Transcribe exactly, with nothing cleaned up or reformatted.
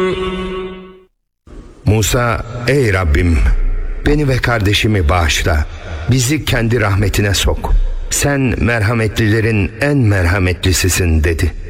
Musa, ey Rabbim, beni ve kardeşimi bağışla, bizi kendi rahmetine sok. Sen merhametlilerin en merhametlisisin dedi.